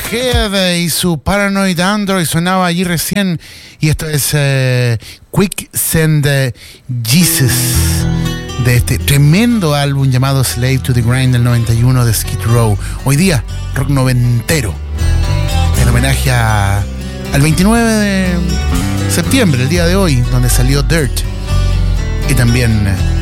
Head y su Paranoid Android sonaba allí recién. Y esto es Quicksand Jesus, de este tremendo álbum llamado Slave to the Grind del 91 de Skid Row. Hoy día, rock noventero, en homenaje al 29 de septiembre, el día de hoy, donde salió Dirt. Y también